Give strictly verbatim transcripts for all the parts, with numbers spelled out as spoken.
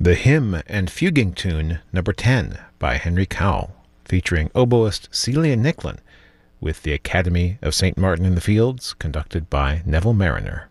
The Hymn and Fuguing Tune number ten by Henry Cowell, featuring oboist Celia Nicklin, with the Academy of Saint Martin in the Fields, conducted by Neville Mariner.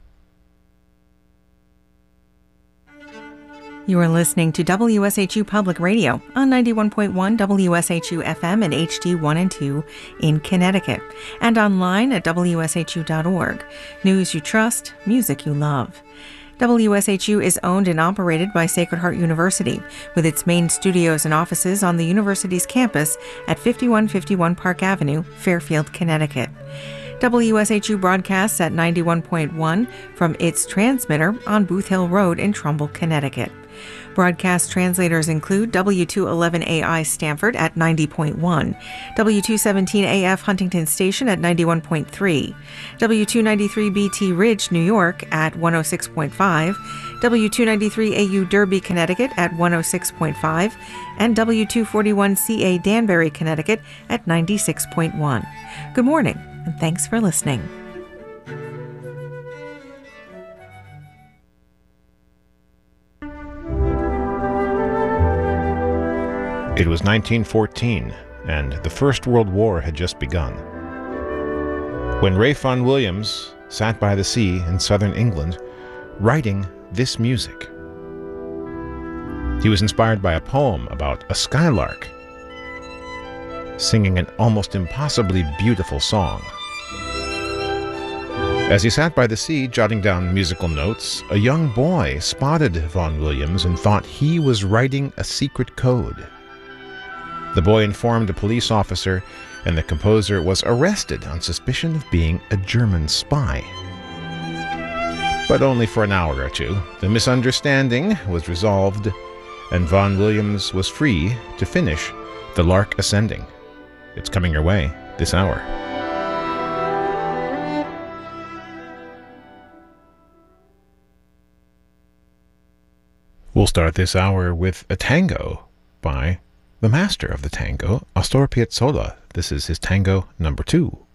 You are listening to W S H U Public Radio on ninety-one point one W S H U F M and H D one and two in Connecticut, and online at W S H U dot org. News you trust, music you love. W S H U is owned and operated by Sacred Heart University, with its main studios and offices on the university's campus at fifty-one fifty-one Park Avenue, Fairfield, Connecticut. W S H U broadcasts at ninety-one point one from its transmitter on Booth Hill Road in Trumbull, Connecticut. Broadcast translators include W two eleven A I Stamford at ninety point one, W two seventeen A F Huntington Station at ninety-one point three, W two ninety-three B T Ridge, New York at one oh six point five, W two ninety-three A U Derby, Connecticut at one oh six point five, and W two forty-one C A Danbury, Connecticut at ninety-six point one. Good morning, and thanks for listening. It was nineteen fourteen, and the First World War had just begun, when Ralph Vaughan Williams sat by the sea in southern England, writing this music. He was inspired by a poem about a skylark singing an almost impossibly beautiful song. As he sat by the sea, jotting down musical notes, a young boy spotted Vaughan Williams and thought he was writing a secret code. The boy informed a police officer, and the composer was arrested on suspicion of being a German spy. But only for an hour or two. The misunderstanding was resolved, and Vaughan Williams was free to finish The Lark Ascending. It's coming your way this hour. We'll start this hour with a tango by the master of the tango, Astor Piazzolla. This is his tango number two.